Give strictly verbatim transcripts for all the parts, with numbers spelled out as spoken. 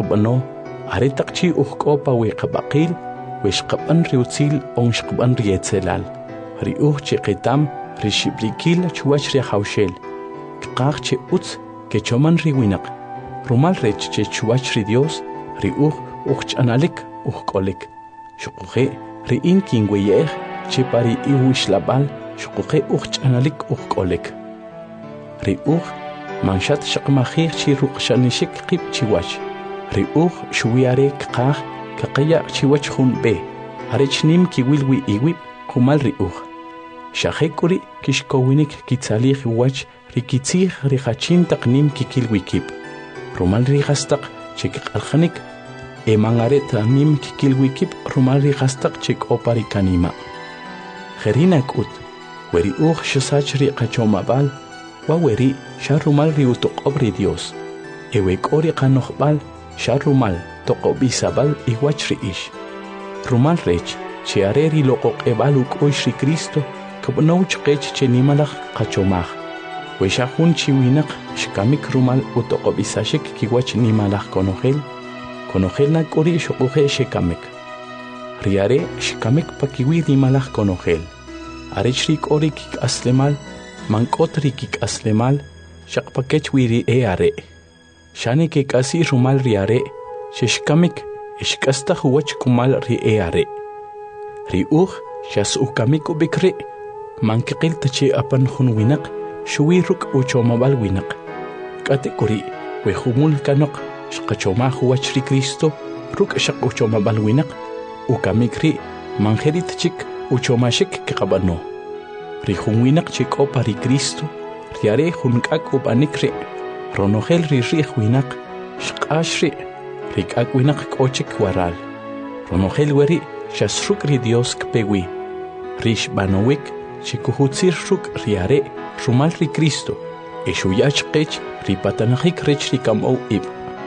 shqabano aretaqchi uhqopa wiqabaqil wishqaban riutzil onshqaban rietzelal ri uhchi qitam rishiblikil chuwach ri hawshel qaqchi utz que choman riwinaq rumal rech che chuwach ri Dios ri uj uchanalik uhqolik shuquje ri inkin weyej che pari iwishlabal shuquje uchanalik uhqolik ri uj manshat shaqmajij chi ruqshanishik qib chiwach ri uj shuwiare qaq kaqaya chiwach jun be arechnim kiwilwi iwib qumal ri uj shajekuri kishkowinik kitsalij wach rikitzij rihachin taqnim kikilwikib rumal rihastaq chikqaljanik emangaret nim kikilwikib rumal rihastaq chikopa rikanima jerina kut weri uj shasach ri qachomabal wa weri sharumal ri utoqobri Dios ewekori qanoqbal sharumal toqobisabal iwach ri ish rumal rech chiareri loqoqebal uqoish ri Cristo kabnouch qech chenimalaj qachomaj weshajun chiwinaq shkamik rumal utoqobisashik kiwach nimalaj konojel konojel nak'uri shuquje shekamik riare shkamik pakiwi nimalaj konojel arech rik'ori kik'aslemal mank'ot ri kik'aslemal shaqpakech wiri e are shani kik'asi rumal riare shishkamik ishk'astaj wach kumal ri e are ri uj xas'ukamik ubikri mankiqil tachi apan jun winaq shuwi ruk uchomabal winaq k'atikuri wejumul kanoq shqachomaj wach ri Cristo ruk shaq uchomabal winaq ukamikri manjerit chik uchomashik kiqabano ri jun winaq chik'opa ri Cristo riare jun k'ak ub'anikri ronojel ri riij winaq shq'axri ri k'ak winaq k'ochik waral ronojel weri xasruk ri Dios kpewi rish banowik chikuhutzir ruk riare rumal ri Cristo exuyach qech ri patanajik rech ri kam'ow ib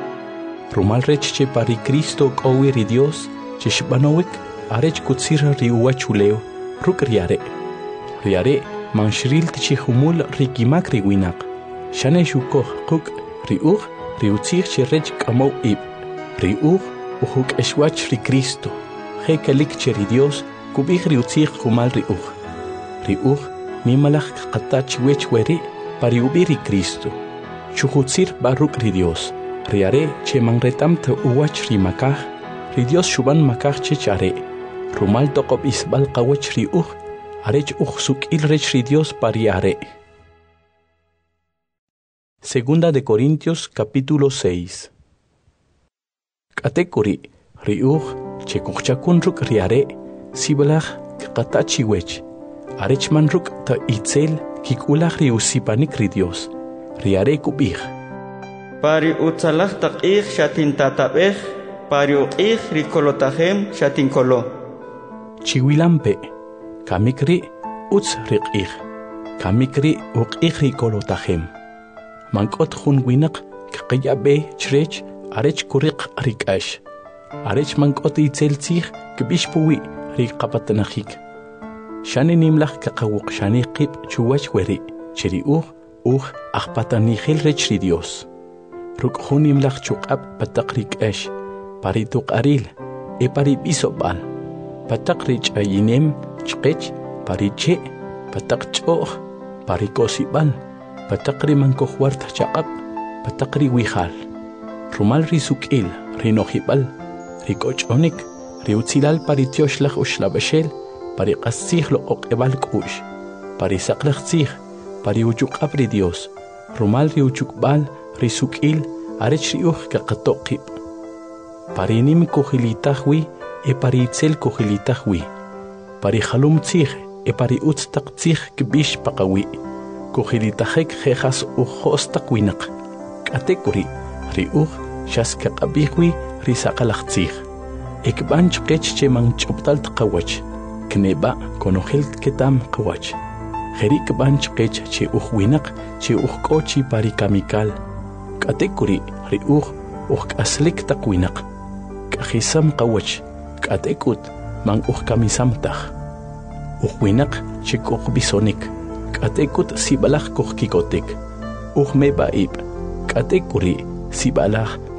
rumal rech che pari Cristo k'owi ri Dios chishbanowik arech kutzir ri uwachuleo ruk riare riare manshiril tichihumul ri kimak ri winaq shane shukoj quk ri uj ri utzij che rech k'amow ib ri uj ujuk exwach ri Cristo jekelik che ri Dios kubij ri utzij kumal ri uj ri uj nimalaj qatach wech weri pari ubi ri Cristo chujutzir baruk ri Dios riare che manretam ta uwach ri makaj ri Dios shuban makaj che chare rumal toqob isbal qawach ri uj arech uj suk'il rech ri Dios pari are. Segunda de Corintios capítulo seis. Katekuri ri uj che kuchakun ruk riare sibalaj qatachi wech arech man ruk ta itzel kikulaj ri usipanik ri Dios riare kubij pari utzalaj taqij shatintatabej pari uqij ri kolotajem shatinkolo chiwilampe kamikri utz riqij kamikri uqij ri kolotajem mank'ot jun winaq qqiyabe chrech arech kuriq rik'ax arech mank'ot itzel tzij kbix puwi ri qapatanajik shani nimlaj kaqawuq shani qib chuwach weri chiri uj uj ajpatanijil rech ri Dios ruk jun nimlaj chuq'ab pataq rik'ax pari tuq'aril e pari b'isob'al pataq ri ch'ayinem chqech pari che pataq ch'o'j pari kosib'al pataq ri mankojwart chaq'ab pataq ri wijal rumal ri suk'il ri nojib'al ri k'och'onik ri utzilal pari tyoxlaj uxlab'exel pari qastzij loq'oq'eb'al k'u'x pari saqlaj tzij pari uchuq'ab ri Dios rumal ri uchukb'al ri suk'il arech ri uj kaqatoqib pari nim kujilitaj wi e pari itzel kujilitaj wi pari jalum tzij e pari utz taq tzij kb'ix paqawi kujilitajek jejas ujos taq winaq k'atekuri ri uj xas kaq'ab'ij wi ri saqalaj tzij ekb'an chqech che manch'ubtal tqawach kneba konojel ketam qawach jerik b'an chqech che uj winaq che uj k'o chi pari kamikal k'atekuri ri uj uj k'aslik taq winaq k'ajisam qawach k'atekut man uj kamisam taj uj winaq che k'uj bisonik k'atekut sib'alaj kuj kikotek uj meb'a'ib k'atekuri sib'alaj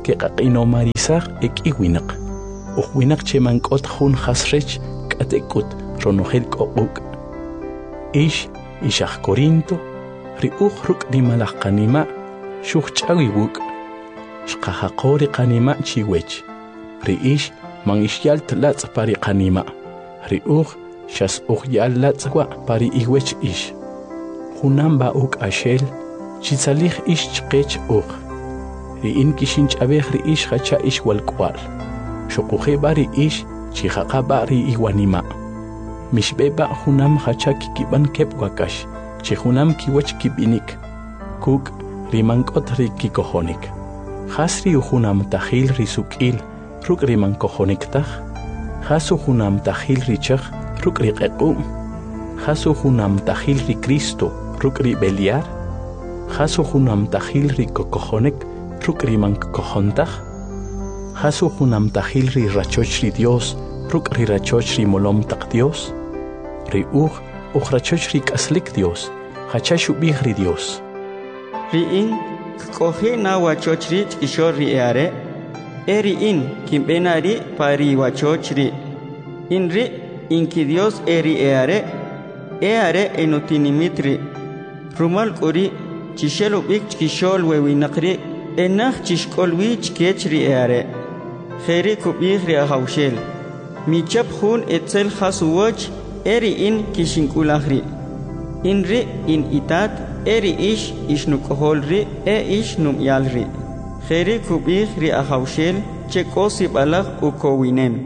keqaqino marisaq ekiwinak uwinak chemankot hun hasrech katekut ronojel qoquk ish ishaq Corinto ri uhruk nimalaq qanima shuqch'awiwuk shqahaqori qanima chiwech ri ish man ishyal tlatz pari qanima ri uj shas uhyal latzwa pari iwech ish hunamba uk ashel chitsalij ish chqech uj ri in kishin ch'abej ri ish hacha ish walqwal shuquje bari ish chihaqa bari iwanima mishbeba hunam hacha kikiban kep wakash chihunam kiwach kibinik kuk rimankot ri kikohonik hasri uhunam tahil risukil ruk rimankohonik tah hasu hunam tahil richach ruk riqequm hasu hunam tahil ri Cristo ruk ri beliar hasu hunam tahil ri kokohonik ruk rimankohontah hasu hunam tahil ri rachoch ri Dios ruk ri rachoch ri molom tak Dios ri uj uj rachoch ri kaslik Dios hacha shubih ri Dios ri in kohi na wachoch ri ishor ri eare eri in kimbenari pari wachoch ri in ri in ki Dios eri eare eare enutinimitri rumal kuri chishelo bik chishol wewinakri enach chishkolwi chkechri eare kheri kubih ri haushel michap hun etzel khasuwach eri in kishinkulahri in ri in itat eri ish ishnukohol ri e ish num yalri kheri kubih ri haushel chekosi balagh ukowinem.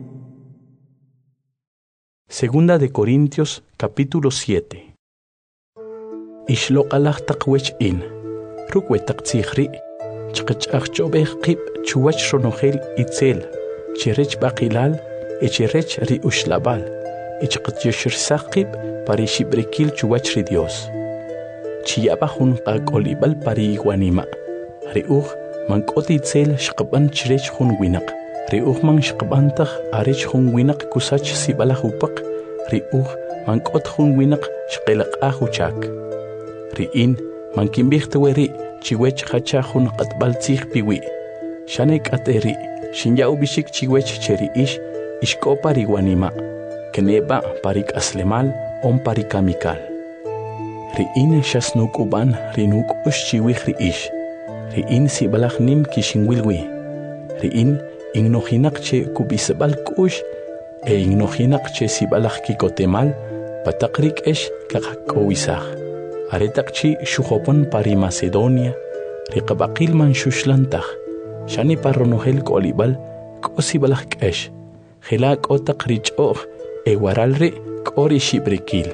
Segunda de Corintios capítulo siete. Ishloqalaj taqwech in rukwe taqtsikhri chqach'ach'obej qib chuwach ronojel itzel chirech baqilal echirech ri ushlabal ichqatyoshrsaq qib pari shibrikil chuwach ri Dios chiyaba jun qaqolibal pari iguanima ri uj mank'ot itzel shqaban chirech jun winaq ri uj man shqabantaj arech jun winaq kusach sibalaj upaq ri uj mank'ot jun winaq shqelaq'aj uchak ri in mankimbij teweri chiwech hacha jun qatbal tzij piwi shanek ateri shinyau bishik chiwech cheri ish ishkopa ri wanima keneba parik aslemal on parikamikal ri in shasnuk uban ri nuk ush chiwij ri ish ri in sibalaj nim kishinwilwi ri in ignojinak che kubisbal kush e ignojinak che sibalaj kikotemal pataqrik esh kaqakowisaj aretaqchi shujopon pari Macedonia riqabaqil man shushlantaq shani parronojel kolibal kosibalaj k'esh jela k'otaq rich'oj e waralri k'ori shibrikil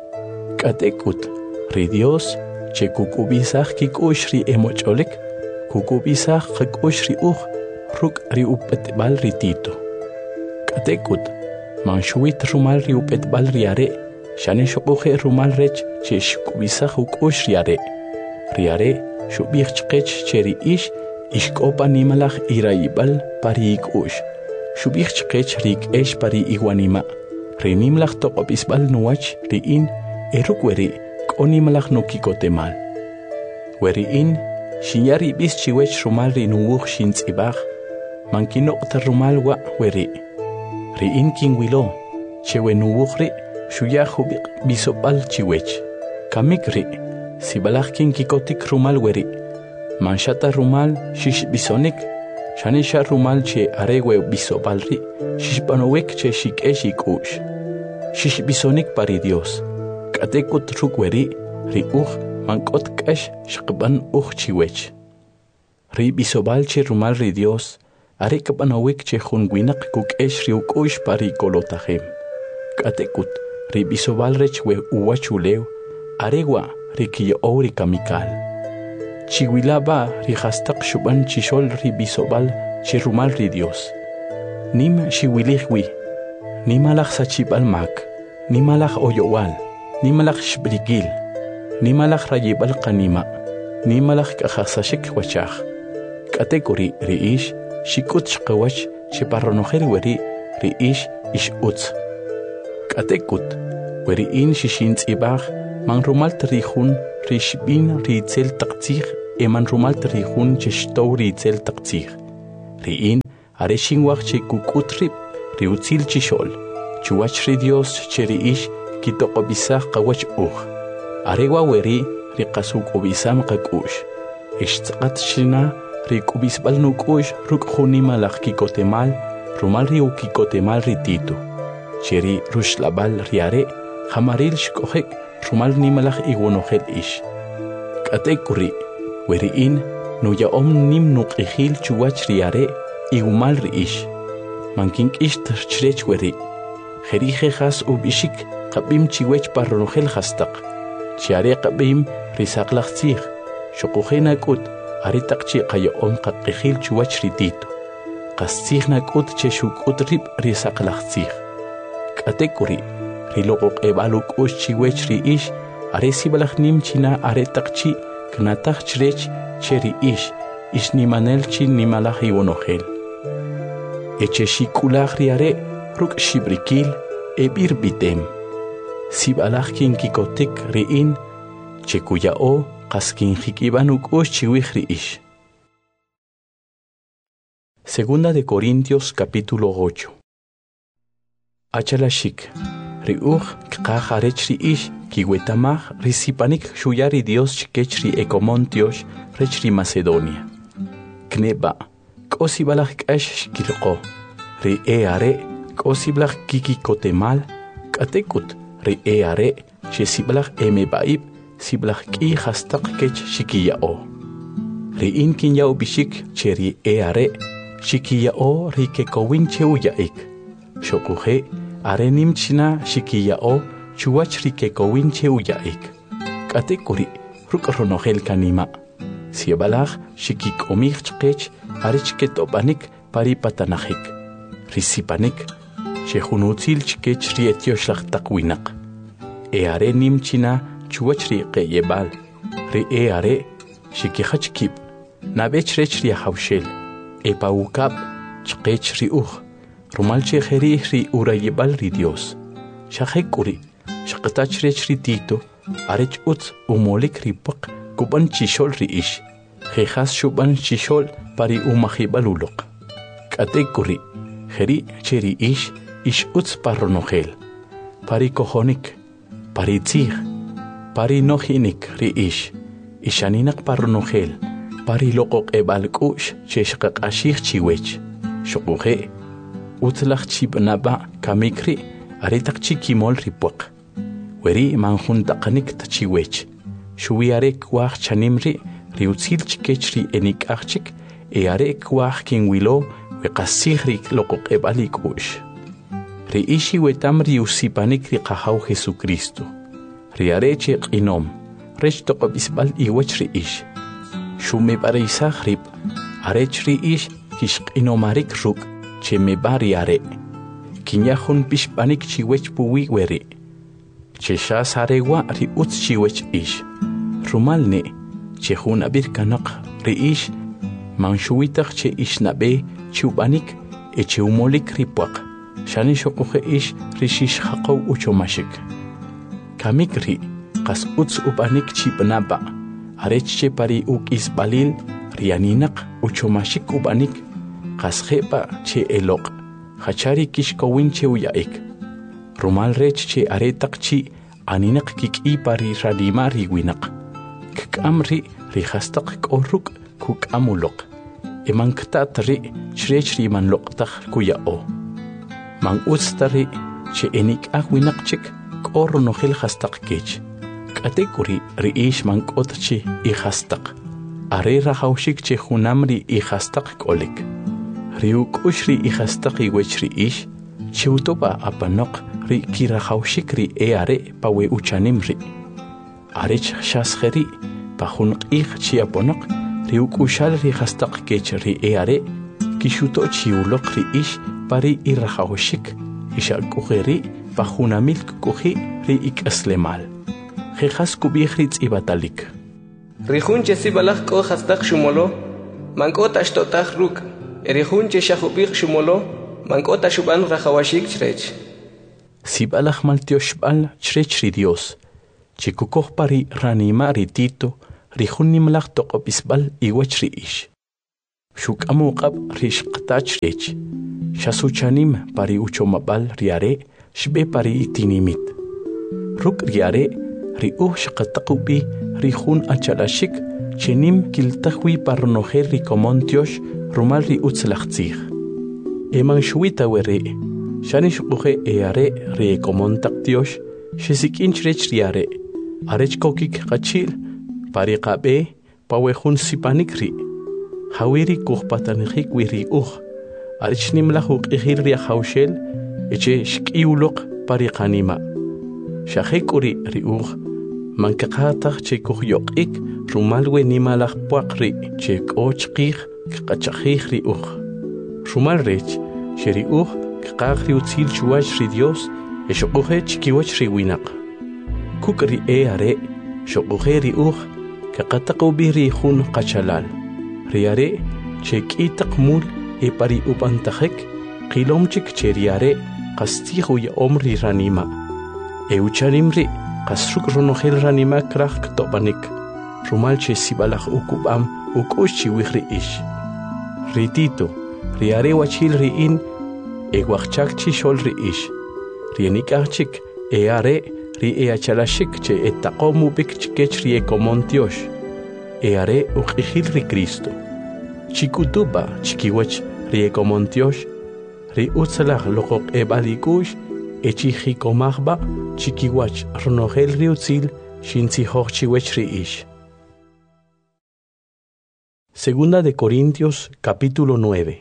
k'atekut ri Dios che kukubisaj kik'ux ri emoch'olik kukubisaj qak'ux ri uj ruk' ri upetbal ri Tito k'atekut man shuwit rumal ri upetbal ri are shane shoquje rumal rech che shkubisaj uk'ux ri are ri are shubij chqech che ri ish ishk'opa nimalaj irayibal pari ik'ux shubij chqech ri k'ex pari iwanima ri nimlaj toq'ob'isb'al nuwach ri in e ruk' weri k'o nimalaj nukikotemal weri in xinya rib'is chiwech rumal ri nuwuj xintz'ib'aj man kinoq'ta rumal wa' weri ri in kinwilo che we nuwuj ri xuya jubiq bisobal chiwech kamik ri sibalaj kinkikotik rumal weri manshata rumal shish bisonik shanisha rumal che arewe bisobal ri shishpanowek che shik'ex ik'ux shish bisonik pari Dios k'atekut ruk' weri ri uj mank'ot k'ex shqban uj chiwech ri bisobal che rumal ri Dios are k'panowek che jun winaq kuk'ex ri uk'ux pari kolotajem k'atekut ri bisobal rech we uwachulew arewa ri kiyo'ow ri kamikal chiwilaba ri hastaq shuban chishol ri bisobal che rumal ri Dios nim xiwilij wi nimalaj sachib'al mak nimalaj oyowal nimalaj xbrigil nimalaj rayib'al qanima nimalaj k'ajasashik wachaj k'atekuri ri ish xik'ut xqawach che parronojel weri ri ish ix utz k'atekut weri in xixintz'ib'aj man rumal trijun ri xb'in ri itzel taq tzij e man rumal trijun che xtow ri itzel taq tzij Riin are shinwaq che kukutrip riutzil chishol. Chuwach ri Dios che riish kitoqobisaq qawach uj. Are waweri riqasuk obisam qakush. Ishtzqat shina rikubisbal nukush ruk khunima laq kikotemal rumal riu kikotemal rititu. Cheri rushlabal riare Hamaril shkohek rumal nimalach igunohel ish. Katekuri, weriin, nuya om nim nuk ihil chuwach riare, igumal ri ish. Mankink ish terchrech weri. Jerije has ubishik, kabim chiwech parronohel hastak. Chiare kabim risaklach tzig. Shokuhena kut, aritak chi kaya om kak ihil chuwach ritito. Kastzig na kut che shuk utrip risaklach tzig. Katekuri, Rilokok ebaluk ush chiwech ri ish, are sibalach nim china are takchi, knatach chrech cheri ish, ish nimanel chi nimalach iwonohel. Eche shikulach riare, ruk shibrikil, ebir bitem. Sibalach kin kikotik ri in, chekuya o, kaskin hikibanuk ush chiwich ri ish. Segunda de Corintios capítulo ocho. Achalashik. Riuj kqaj arech ri ish kiwetamaj risipanik shuyari Dios chikech ri ekomontiosh rech ri Macedonia. Kneba, kosibalaj k'ash shkirqo, ri e are, kosiblaj kikikotemal, katekut, ri e are, che siblaj emebaib, siblaj ki hastaq kech shikiyao. Ri in kinyao bishik che ri e are, shikiyao ri kekowin cheuyaik. Shokuje, Arenim china shikiyao chuwach rikekowin cheuyaik. Katekuri ruk ronohel kanima. Siebalach shikikomich chkech arich ketopanik paripatanahik. Risipanik shehunutzil chkech rietioshlag takwinak. E arenim china chuwach rikeyebal. Ri e are shikihachkip. Nabech rech riahaushel. E paukab chkech riuj. Rumal che jeri ri urayebal ri Dios. Shahekuri, shakatach rech ri tito, arech utz umolik ri pak, kuban chishol ri ish. Jejas shuban chishol pari umahibalulok. Katekuri, jeri cheri ish, ish utz parronohel. Pari kohonik, pari tzig, pari nohinik ri ish. Ishaninak parronohel, pari lokok ebal kush, cheshkak ashich chiwech. Shokuhe, Utlach chibnaba kamikri aritak chikimol ripuak. Weri manjun takanik tachiwech. Shuiare kwach chanimri riutzil chikechri enik achik e are kwach kinwilo wekasihri lokok ebalik ush. Ri ishi wetam riusipanik ri kahau Jesucristo. Ri are chek inom. Rech tokobisbal iwech ri ish. Shume bareisach rip. Arech ri ish kishk inomarik ruk. Che me bariare. Kinyahun pishpanik chiwech puwi weri. Che shas aregwa ri utz chiwech ish. Rumalne, che hun abir kanak ri ish. Manshuitach che ish nabe chubanik e che umolik ripuak. Shani shokuche ish rishish haqaw uchomashik. Kamik ri, kas utz ubanik chibnaba. Arech che pari uk isbalil rianinak uchomashik ubanik. Kasjepa che elok, hachari kishkowin che uyaik. Rumal rech che aretak chi aninak kiki pari radima riwinak. Kkamri rihastak koruk kukamulok. Emanktat ri chrech riman loktak kuyao. Mang ustari che enik ahwinak chik koro nohel hastak kech. Katekuri ri ish mankot chi i hastak. Are rahaushik che hunamri i hastak kolik. Riuk ushri ihastak iwechri ish, chiutopa apanok ri kirahaushik ri eare pawe uchanimri. Arech shasgeri, pahunq ih chiaponok, riuk ushal ri hastak kech ri eare, kishuto chiulok ri ish pari irahaushik, ishakugeri pahunamilk kuhi ri ikaslemal. Jejas kubihritz ibatalik. Rihun chesibalach ko hastak shumolo, mankot ashtotach ruk. Erihun che shahubik shumolo, mankota shuban rahawashik chrech. Sibalach maltioshbal chrech ri Dios. Chikukoh pari ranima ri tito, rihun nimlach tokopisbal iwach ri ish. Shuk'amuqab rishqtach rech. Shasuchanim pari uchomabal riare shbe pari itinimit. Ruk riare ri uh shqataqubi rihun achalashik chenim kiltahwi parnojer ricomontiosh rumal ri utzlachtzig. Eman shuita were shanish uge eare ri comontactiosh shesikinch rech riare arech kokik qachil pari qabe pawehun sipanikri hawiri kuhpatanjik wiri uh arech nimlahuk ihir ri hawshel eche shkiuluq pari qanima shahekuri ri uh mankaqataq che kuhyoqik rumalwe nimalaq puaqri che k'ochqij qachajij ri uh rumal rech sheri uh qaqri utzil chuwach ri Dios eshoquje chikiwach ri winaq kukri e are shoquje ri uh qaqataqu bi ri khun qachalal ri are che k'itaq mul e pari upantajek qilomchik che ri are qastihu ya omri ranima e ucharimri qasruk ronojel ranima kraq ktopanik rumal che sibalaj ukubam ukushi wihri ish ritito ri are wachil ri in e wachchak chi shol ri ish rienikachik e are ri e achalashik che etaqomu bikchkech ri ekomontiosh e are uqihil ri Cristo chikutuba chikiwach ri ekomontiosh ri utzalaj loqoq e balikush e chijikomajba chikiwach ronojel ri utzil shintzihoj chiwech ri ish. Segunda de Corintios capítulo nueve.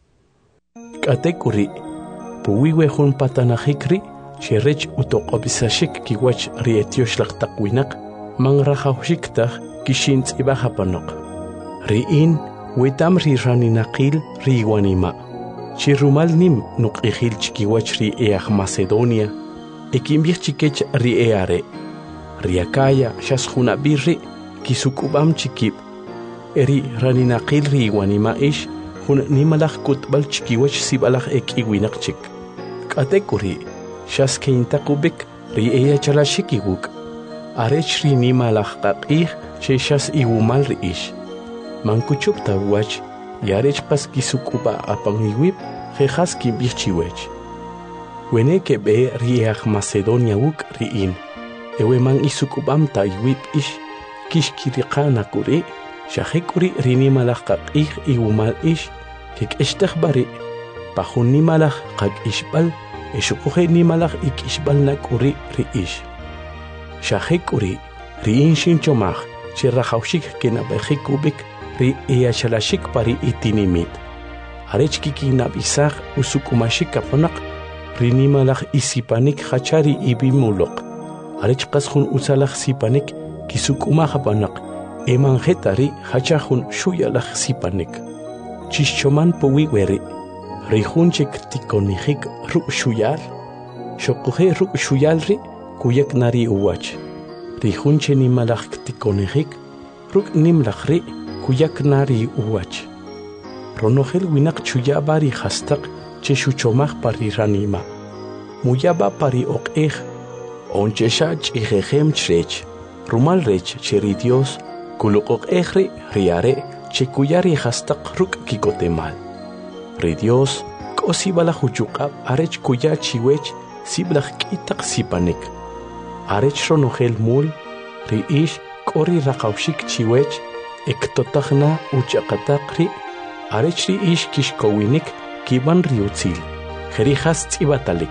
Katekuri puwiwe hun patanajikri cherech utoqobisashik kiwach rietiosh laqtaqwinak mangrajawshiktaj kishintz ibajapanok riin wetam ri raninaqil riwanima chirumal nim nuqihil chikiwach ri eaj Macedonia ekimbich chikech ri eare riakaya shasjunabirri kisukubam chikib eri raninaqil riwanima ish hun nimalaj kutbal chikiwach sibalaj ekiwinaq chik katekuri shaskeintakubik ri eya chalashikiwuk arech ri nimalaj qaqih che shas iwumal ri ish mankuchupta wach yarech pas kisukuba apangiwip jejas kimbichiwech wene ke be ri eaj Macedonia wuk ri in ewe man isukubam ta iwip ish kishkiriqana kuri shahekuri ri nimalaj qaqih iwumal ish kek'ishtajbari pajun nimalaj qak ishbal eshuquje nimalaj ik ishbal nakuri ri ish shahekuri ri in shinchomaj chirrajawshik kenabejikubik ri eyachalashik pari itinimit arech kikinabisaj usukumashik kapanaq ri nimalaj isipanik hachari ibimuloq arech qasjun usalaj sipanik kisukumajapanaq eman hetari hachajun shuyalaj sipanik chishchoman puwiweri rijunchik tikonijik ruk shuyal shoquje ruk shuyalri kuyak nari uwach rijunche nimalaj tikonijik ruk nimlajri kuyak nari uwach ronojel winaq chuyabari hastaq che shuchomaj pari ranima muyaba pari oqej onchesha ch'ijejem chrech rumal rech cheri Dios kuluqoqejri riare che kuyari hastaq ruk kikotemal ri Dios k'osibala huchuqab arech kuya chiwech siblaj k'itaq sipanik arech ronojel mul ri ish k'ori raqawshik chiwech ektotajna uchaqataqri arech ri ish kishkowinik kiban ri utzil jerijas tz'ibatalik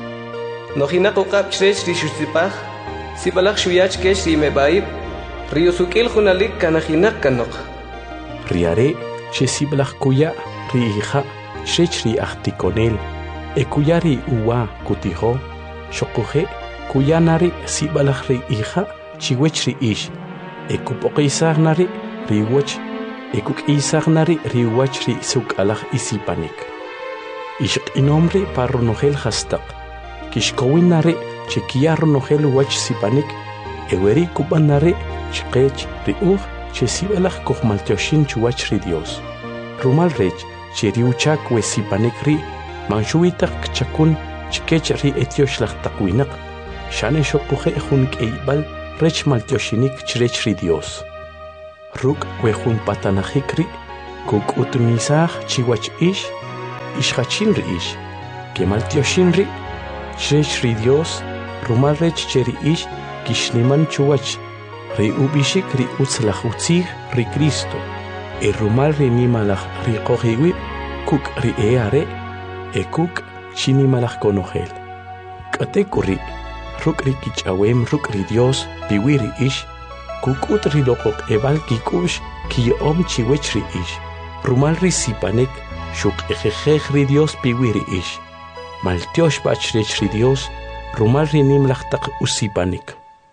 nojinaq uqab chrech ri xutzipaj sibalaj shuyach kech ri mebaib ri usukil junalik kanajinaq kanoq riare che siblaj kuya ri hija chrech ri ajtikonel e kuya ri uwa kutijo shoquje kuya nari sibalaj ri hija chiwech ri ish e kupoqisaj nari ri wach e kuk'isaj nari ri wach ri suk'alaj isipanik ixq'inomri pa ronojel hastaq kixkowin nari che kiya ronojel wach sipanik eweri kuban nari chqech ri uj che sibalaj kujmaltioxin chuwach ri Dios rumal rech che ri uchak we sipanik ri manshuitaq kchakun chkech ri etiosh laqtaqwinaq shane shoquje jun k'eybal rech maltioxinik chrech ri Dios ruk we jun patanajik ri kuk'utmisaj chiwach ix ixjachin ri ix kemal tioshin ri chrech ri Dios rumal rech che ri ix kixniman chuwach ri ubixik ri utzlaj utzij ri Cristo e rumal ri nimalaj ri qojiwib kuk ri e are e kuk chinimalaj konojel k'ateku ri ruk' ri kich'awem ruk' ri Dios piwi ri ix kuk'ut ri loqoq ebal kik'ux kiyo'om chiwech ri ix rumal ri sipanek xuq'ejejej ri Dios piwi ri ix maltiox b'ach rech ri Dios rumal ri nimlaj taq usipanek.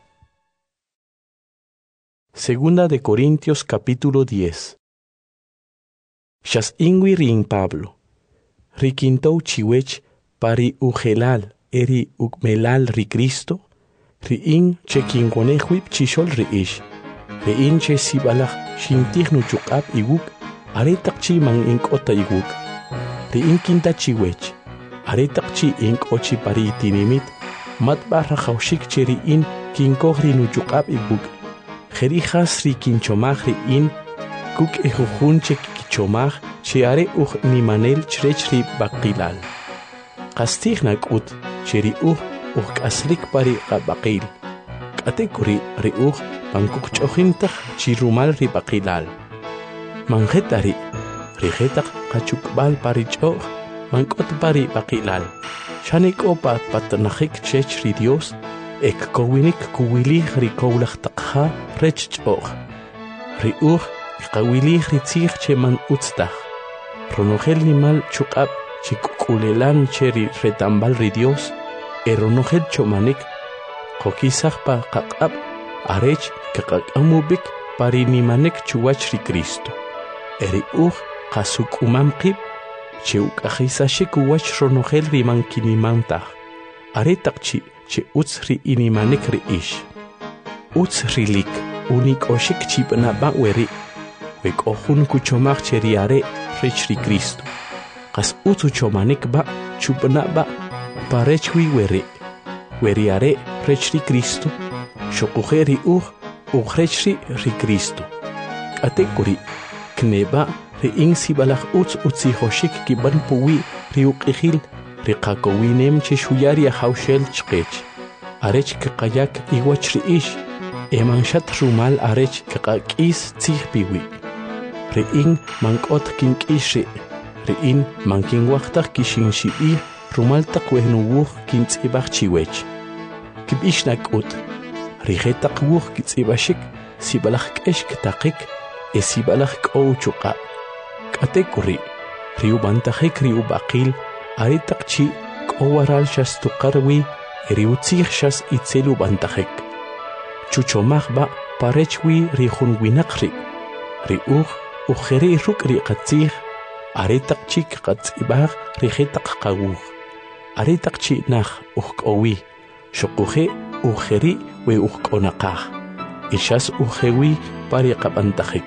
Segunda de Corintios capítulo diez. Xas ingui rin Pablo. Riquintou chiwech pari ujelal eri ukmelal ri Cristo. Ri in che kinkonejuip chishol ri ish. Ri in che sibalaj xintijnu chukab iguk aretak chi man inkota iguk. Ri in kinta chiwech. Aretak chi inkochi pari itinimit. Mat barra jaushik che ri in kinkoj ri nu chukab iguk. Jerijas ri kinchomaj ri in kuk ejujun che kichomaj che are uj nimanel chrech ri baqilal. Qastij nak'ut che ri uj uj k'asrik pari qabaqil. K'atekuri ri uj pankuj ch'ojintaj chi rumal ri baqilal. Manjetari ri jetaq qachukbal pari ch'oj mank'ot pari baqilal. Xanik'opa patnajik chech ri Dios ek kowinik kuwilij ri kowlaj taqja rech ch'oj. Ri uj qawilij ri tzij che man utztaj. Ronojel nimal chuqab che kukulelan che ri retambal ri Dios e ronojel chomanik qokisaj pa qaqab arech kaqaqamubik pari nimanek chuwach ri Cristo. E ri uj qasuk'umam qib che uk'ajisashik uwach ronojel ri mankinimantaj. Aretaq chi che utz ri inimanek ri ix. Utz rilik unik'oxik chib'naba weri. Wek'ojun kuchomaj che ri are rech ri Cristo. Qas utz uchomanik ba chub'naba parech wi weri. Weri are rech ri Cristo. Xoquje ri uj uj rech ri ri Cristo. K'atekuri kneba ri in sibalaj utz utzijoxik kiban puwi ri uq'ijil ri qakowinem che xuyari ajawxel chqech. Arech kaqayak iwach ri ix. Emanshat rumal arech kaqak'is tzij piwi. Ri in mank'ot kink'ix ri. Ri in mankinwajtaj kixinxib'ij rumal taq wejnuwuj kintz'ibaj chiwech. Kib'ix nak'ut. Ri jetaq wuj kitz'ib'axik sibalaj k'ex kitaqik e sibalaj k'ow chuqab. K'atekuri ri ubantajik ri ubaqil aritaq chi k'owaral xas tuqarwi eri utzij xas itzel ubantajik. Chuchomaj ba parech wi ri jun winaq ri. Ri uj ujeri ruk' ri qatzij aritaq chi qatz'ibaj ri jetaq qawuj. Aritaq chi naj uj k'owi xoquje ujeri we uj k'onaqaj. E xas ujewi pari qab'antajik.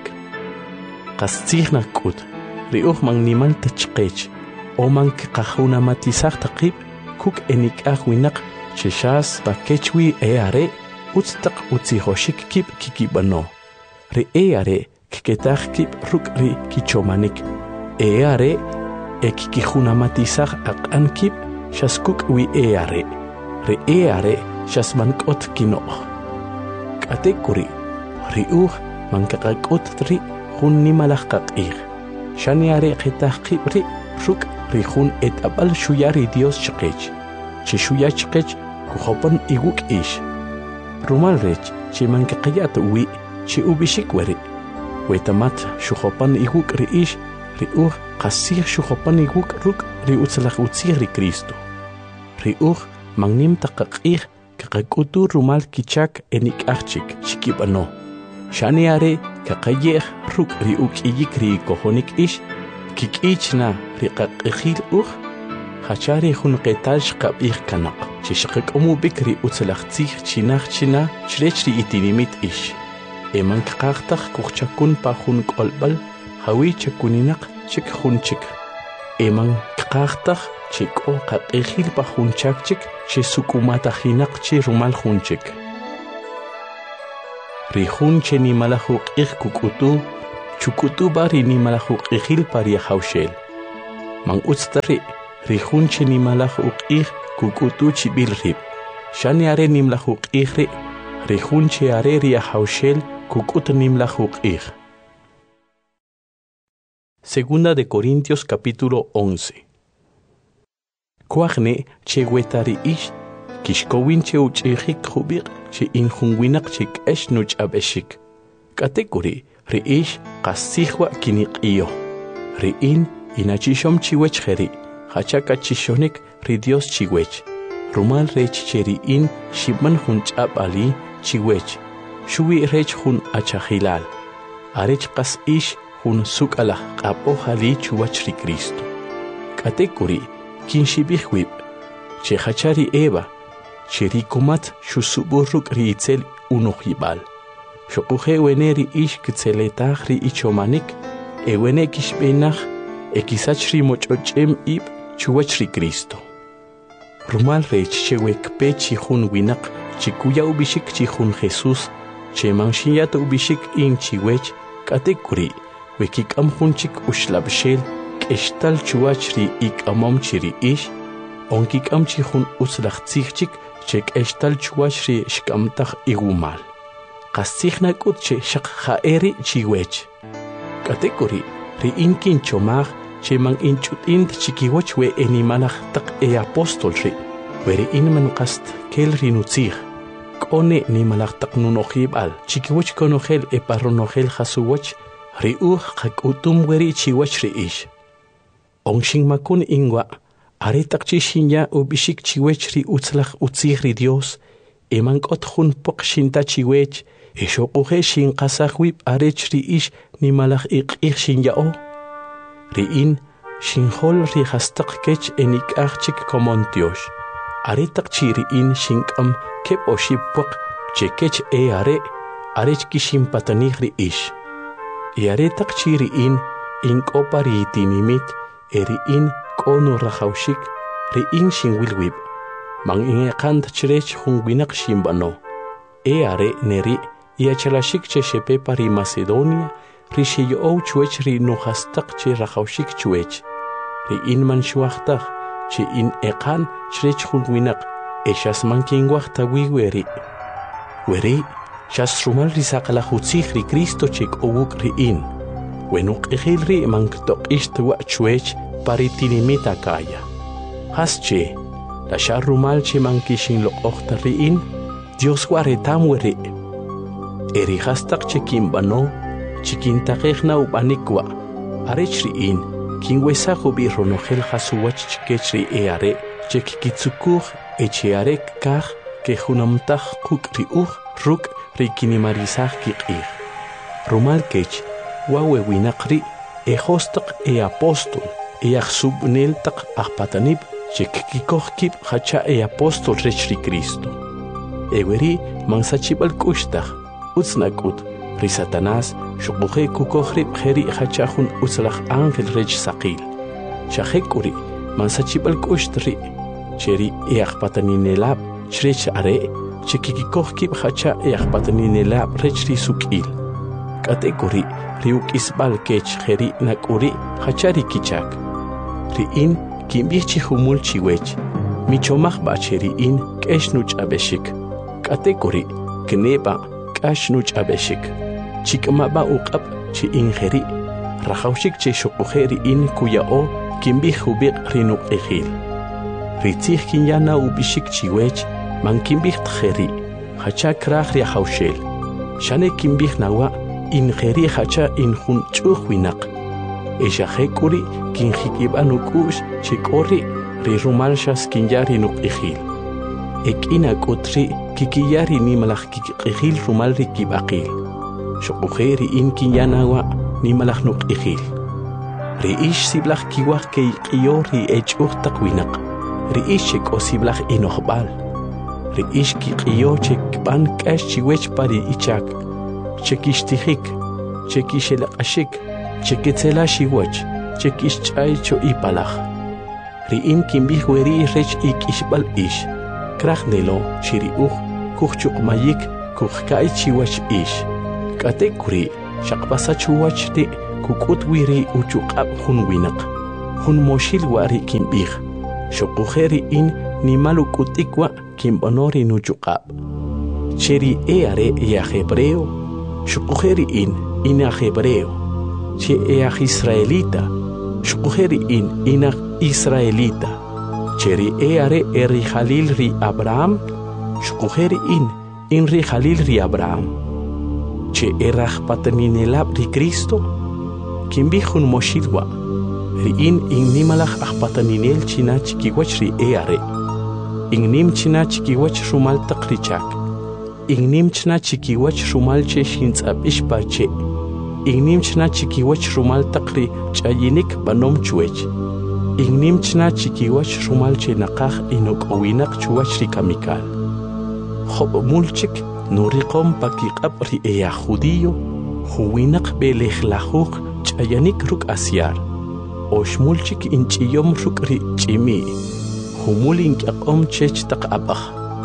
Qas tzij nak'ut ri uj man nimal tachqech. O man kaqajunamatizaj taqib kuk enik'aj winaq che xas pakechwi e are utz taq utzijoxik kib kikib'ano. Ri e are kiketaj kib ruk' ri kichomanik. E are e kikijunamatizaj aq'an kib xas kuk wi e are. Ri e are xas mank'ot kino'j. K'atekuri ri uj man kaqak'ut ri jun nimalaj qaq'ij. Xani are qetaj qib ri ruk' ri jun et'ab'al xuya ri Dios chqech. Che xuya chqech kujopan iguk ix. Rumal rech che man kaqayat wi che ubixik weri. Wetamat xujopan iguk ri ix ri uj qasij xujopan iguk ruk' ri utzlaj utzij ri Cristo. Ri uj man nim taqaq'ij kaqak'utu rumal kichak enik'ajchik chikib'ano. Xani are kaqayej ruk' ri uk'iyik ri kojonik ix kik'ichna ri qaq'ijil uj hachari jun qetal xqab'ij kanaq che xaqak'umubik ri utzlaj tzij chinaj china chrech ri itinimit ix. Eman kaqajtaj kujchakun pa jun k'olb'al jawi chakuninaq chik jun chik. Eman kaqajtaj che k'o qaq'ijil pa jun chak chik che suk'umatajinaq che rumal jun chik. Ri jun che nimalaj uq'ij kuk'utu chukutuba ri nimalaj uq'ijil paria hawshel. Man utztari ri junche nimalaj uq'ij kukutu chibil rib. Shani are nimlaj uq'ij ri ri junche are ri hawshel kukut nimlaj uq'ij. Segunda de Corintios capítulo once. Kuajne che wetari ish kishkowin che uch'ijik jubiq che injunwinak che k'esh nuch'ab'eshik. Katekuri ri ish qasijwa kiniq'iyo. Ri in inachishom chiwech jeri hachaka chishonik ri Dios chiwech. Rumal rech che ri in shibman jun ch'ab ali chiwech. Shuwi rech jun achajilal. Arech qas ish jun suk'alaj q'ab'oj ali chuwach ri Cristo. Katekuri kin shibij wib che hachari Eva che ri kumat shusuburruk ri itzel unojibal. Shokuje wene ri ish kitzeletaj ri ichomanik e wene kishbenaj e kisach ri moch'ochem ib chuwach ri Cristo. Rumal rech che wekpe chi jun winak chi kuya ubishik chi jun Jesús che manshiyat ubishik in chiwech katekuri wekikam junchik ushlabshel k'eshtal chuwach ri ik'amom chi ri ish onkikam chi jun utzlaj tzijchik che k'eshtal chuwach ri shk'amtaj igumal. Qasijna k'ut che shaq ja'eri chiwech. Katekuri ri inkin chomaj che man inch'ut'int chikiwach we enimalaj taq e apóstol ri we ri in man qast kel ri nutzij k'one nimalaj taq nunojib'al chikiwach konojel e parronojel jasuwach ri uj qak'utum we ri chiwach ri ish. Onxinmakun inwa are taq chi xinya ubishik chiwech ri utzlaj utzij ri Dios e man k'ot jun poq xinta chiwech e xoquje xinqasaj wib arech ri ish nimalaj iq'ij xinya'o. Ri in xinjol ri jastaq kech e nik'aj chik komontiox. Are taq chi ri in xink'am keb oxib poq che kech e are arech ki xinpatanij ri ish. E are taq chi ri in ink'opa ri itinimit e ri in k'onu rajawxik ri in xinwilwib. Man inqant chirech jun winak xinb'ano. E are neri iachalashik che xepepa ri Macedonia ri xeyo'ow chuwech ri nujastaq che rajawxik chuwech. Ri in man xuajtaj che in eqan chirech jun winak e xasman kinwajtawi weri. Weri xas rumal ri saqlaj utzij ri Cristo che k'owuk ri in. Wenuq'ijil ri man ktoq'ix tuwa' chuwech pari tinimit akaya. Has che la xa rumal che man kixinloq'ojta ri in Dios waretam weri. Eri jastaq che kinb'ano chikintaqiqna ub'anikwa arech ri in kinwesaj ubi ronojel jasuwach chikech ri e are che kikitzukuj e che are kaj ke junamtaj quk' ri uj ruk' ri kinimarisaj kiq'ij. Rumal kech wawe winaq ri e jostaq e apóstol e ajsub'nel taq ajpatanib che kikikoj kib' hacha e apóstol rech ri Cristo. E weri man sachib'al k'uxtaj utz nak'ut ri Satanás xoquje kukoj ri b'jeri hacha jun utzlaj ángel rech saqil. Xajek'uri man sachib'al k'uxt ri che ri e ajpataninelab chrech are che kikikoj kib' hacha e ajpataninelab rech ri suk'il. Katekuri ri uk'isb'al kech jeri nak'uri hacha ri kichak. Ri in kinb'ij chi jumul chiwech michomaj b'a che ri in k'ex nuch'ab'exik. Katekuri kneba k'ax nuch'ab'exik. Chik'mab'a uq'ab' chi in jeri rajawxik che xoquje ri in kuya'o kinb'ij ubiq ri nuq'ijil. Ri tzij kinyana ub'ixik chiwech man kinb'ij tjeri hacha kraj ri ajawxel. Xane kinb'ij nawa' in jeri hacha in jun ch'uj winaq. E xajek'uri kinjik'ib'a nuk'u'x che k'o ri ri rumal xas kinya ri nuq'ijil. E k'ina k'ut ri kikiya ri nimalaj kikq'ijil rumal ri kib'aqil. Xoquje ri in kinya nawa' nimalaj nuq'ijil. Ri ix siblaj kiwaj ke iq'iyo ri e ch'uj taq winaq. Ri ix che k'o siblaj inojb'al. Ri ix kiq'iyo che kb'an k'ax chiwech pa ri ichak. Che kixtijik, che kixelaq'axik, che kitzela xiwach, che kixch'ay cho ipalaj. Ri in kinb'ij weri rech ik'ixb'al ix. Kraj nelo chi ri uj kuj chuqmayik kuj ka'y chiwach ix. Katekuri shaqpasa chuwach ri kukut wiri uchuqab hun winaq hun moshil wari kimbih shoqujeri in nimalu kutikwa kimbonori nuchuqab cheri e are ya hebreo shoqujeri in ina hebreo che e israelita shoqujeri in ina israelita cheri e are eri Khalil ri Abraham shoqujeri in in ri Khalil ri Abraham che erach pataninelab ri Cristo kimbihun moshilwa ri in in nimalach achpataninel china chikiwach ri e are in nim china chikiwach rumal taqrichak in nim china chikiwach rumal che shintzab ishparche in nim china chikiwach rumal taqri chayinik banom chuech in nim china chikiwach rumal che naqaj inok owinaq chuwach ri kamikal khob mulchik nuriqom pakiqab ri e judío huwinaq belejlajuq chayanik ruk asyar oshmulchik inchiyom ruk ri chimi humul inqaqom chech taqabaj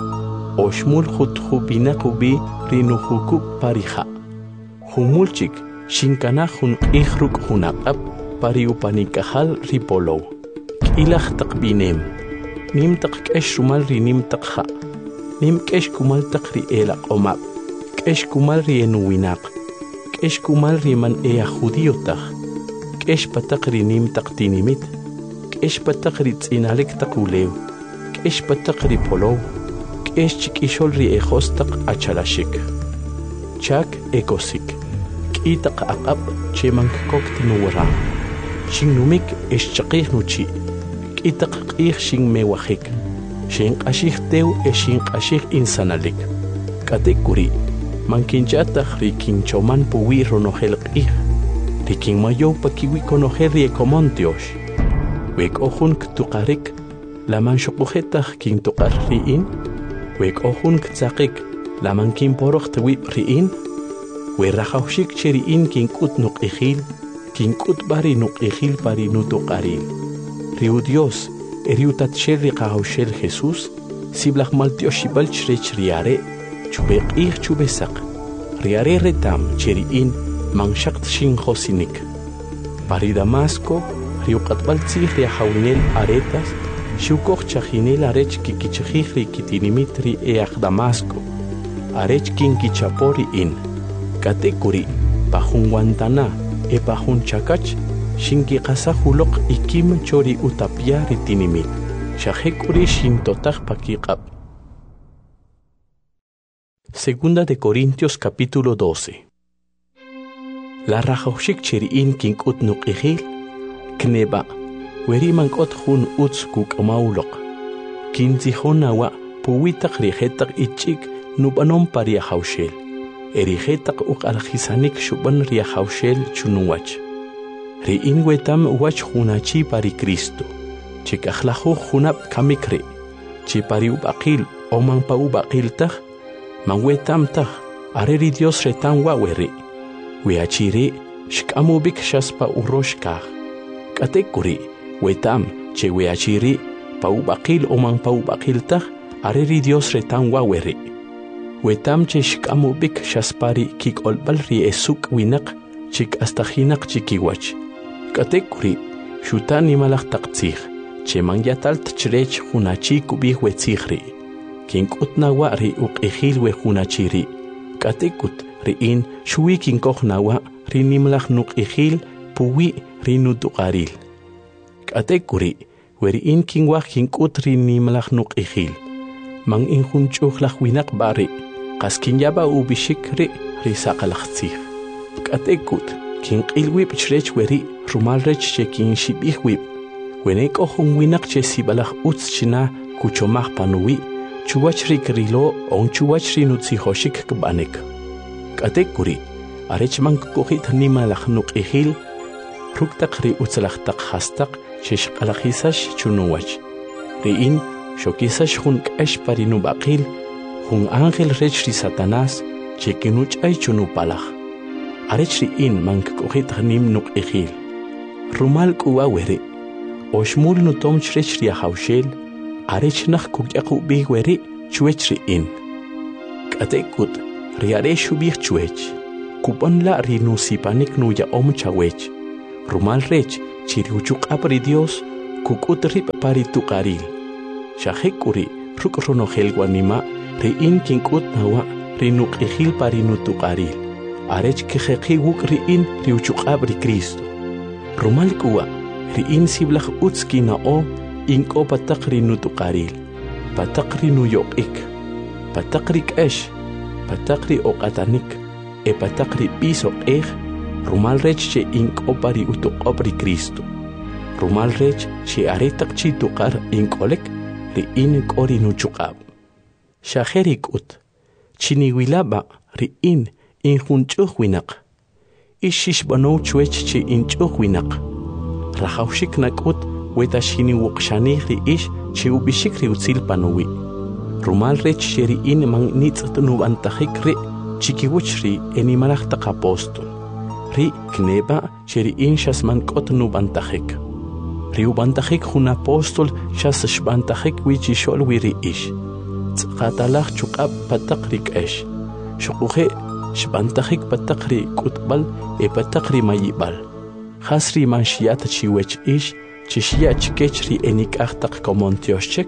oshmul khut khubina qubi rinuhuku parija humulchik shinkana hun qijruk hunaqab pariupanikajal ripolo kilaj taqbinem nim taqkesh rumal ri nim taqja nim kesh kumal taqri ela qomab kesh kumal ri enuwinaq kesh kumal ri man e judío taj kesh pataqri nim taqtinimit kesh pataqri tsinalik taqulew kesh pataqri polow kesh chikishol ri ejostaq achalashik chak ekosik kitaq aqab chemank kokt nuwara shinumik eschaqih nuchi kitaq qih shin mewajik shin qashih tew e shin qashih insanalik katekuri mankinchataq rikinchoman puwi ronohel qih rikin mayo pakiwi konoher ri ekomontiosh wek ohun ktuqarik laman shuqujetaq kin tuqar riin wek ohun ktsaqik laman kin poroq twi riin we rajawshik cheriin kin kut nuqijil kin kut bari nuqijil pari nutuqaril riu Dios eriutat cherri qawshel Jesús siblaq maltioshibal chrech riare chubeq ih chubesaq riare retam cheriin manshaqt shin josinik pari Damasco riu qatbal tzih ri hawnel aretas shukoq chajinel arech kikichjih ri kitinimit ri eaq Damasco arech kin kichapori in katekuri pajun Guantana e pajun Chakach shinki qasajuloq ikim chori utapia ritinimit shajekuri shintotaj pakiqab. Segunda de Corintios capítulo doce. La rajawshik cheriin kinkut nuqijil kneba weriman qot jun utz kuk'mawloq kinzijonawa puwitaq rijetaq ichik nubanon paria hawshel erijetaq uqaljisanik shuban ria hawshel chunuwach riin wetam wach junachi pari Cristo chikajlaju junab kamikri chi pari ubaqil oman pa ubaqil taj man wetam taj areri Dios retan waweri weachiri shkamubik shaspa uroshkaj katekuri wetam che weachiri pa ubaqil oman pa ubaqil taj areri Dios retan waweri wetam che shkamubik shaspari kikolbal ri esuk winaq chik astajinaq chikiwach katekuri shutani malaq taqtzij che man yatalt chrech junachi kubij wetzijri kinkutnawa ri uqijil we junachiri katekut riin shuwi kinkojnawa ri nimlaj nuqijil puwi ri nutuqaril katekuri weriin kinwaj kinkut ri nimlaj nuqijil man injunch'uqlaj winaq bari qaskinyaba ubishik ri ri saqalaqtzij katekut kinq'ilwib chrech weri rumal rech che kinshib'ij wib wenek ohun winaq che sibalaj utz china kuchomaj panuwi chuwach ri krilo on chuwach ri nutzijoshik kb'anek katekuri arech man kukujit nimalaj nuq'ijil ruktaq ri utzlajtaq hastaq che shq'alajisax chunuwach riin shokisax jun k'ax pari nub'aqil jun ángel rech ri Satanás che kinuch'ay chunupalaj arech riin man kukujit nim nuq'ijil rumal k'uwa weri oshmul nutom chrech ri hawshel arech naj kukyaqu bih weri chuech riin katekut riare shubih chuech kupan la rinu sipanik nu ya om chawech. Rumal rech chiriuchuk apri Dios kukut rip pari tukaril. Shahekuri ruk ronogel guanima ri in kinkut nawa rinu qihil pari nu tukaril. Arech kiheki wuk ri in riuchuk apri Cristo. Rumal kuwa ri in siblach utski na o inko patak rinu tukaril. Patak rinu yok ik. Patak rik esh. Patak ri okatanik. E patak ri piso ek. Rumal rech che inko pari utuk opri Cristo. Rumal rech che aretak chi tukar inkolek ri in kori nu chukab. Shaherik ut. Chiniwilaba ri in in hunchuh winak. Ishish bano chuech che inchuh winak. Rahaushik nak ut weta shini wukshani ri ish che ubishik ri utzil panowi. Rumal rech che ri in mang nitz nu antahik ri chikiwuch ri enimalach tak apostol. Ri kneba che ri in shas man kot nu bantahik. Ri ubantahik hun apostol shas shbantahik wichi shol wiri ish. Tskatalach chukab patak rik ish. Shukuhe shbantahik patak ri kutbal e patak ri mayibal. Hasri man shiat chiwech ish chishia chikech ri enik achtak komontioshchek.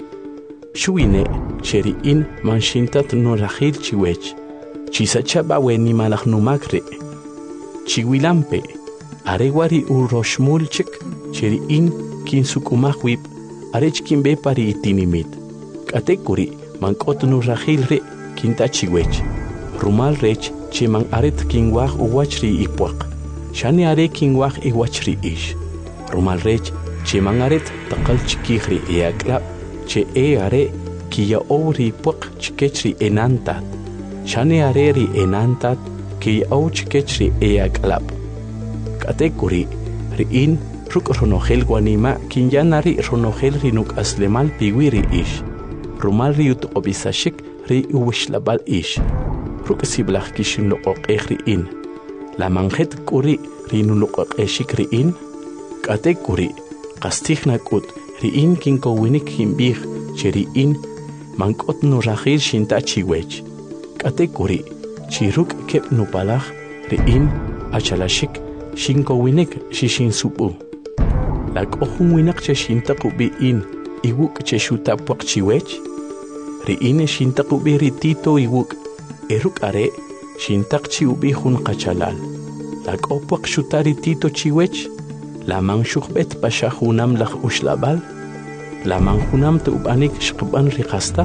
Shuine che ri in man shintat no rahil chiwech. Chisachaba weni malach numakre. Chiwilampe, arewari uroshmulchik, cheri in kinsukumahwip, arech kimbe pari itinimit. Katekuri, mankot nu rahilre, kintachiwech. Rumal rech, che man aret kingwah uwachri ipuak. Shani are kingwah iwachri ish. Rumal rech, che man aret takal chikihri eaklap, che e are kia ori puak chikechri enantat. Shani are ri enantat, ki au chikechri eak lap. Katekuri, ri in ruk ronogel guanima kinyanari ronogel rinuk aslemal piwiri ish. Rumal riut obisashik ri uwishlabal ish. Ruk siblach kishin loqoq ri in. La manjet kuri rinu loqoq eshik ri in. Katekuri, kastigna kut ri in kinko winik himbih cheri in mankot no rahil shinta chiwech. Katekuri, chiruk kep nupalach ri in achalashik shinko winek shishin supu. Lak ohun winak che shintaku bi in iwuk che shutapuak chiwech. Ri in shintaku bi ritito iwuk eruk are shintak chi ubi hun kachalal. Lak opuak shutari tito chiwech. La man shukbet pasha hunam lach ushlabal. La man hunam te ubanik shkban rikastak.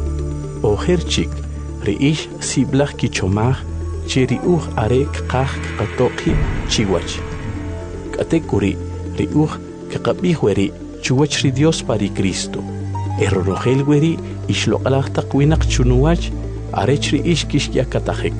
Oher chik ri ish siblach kichomach che ri uch are kqach katoki chiwach. Katekuri ri uch kaqabihweri chuwach ri Dios pari Cristo. Erorogel weri ishloqalach taqwinak chunuwach arech ri ish kishyakatajek.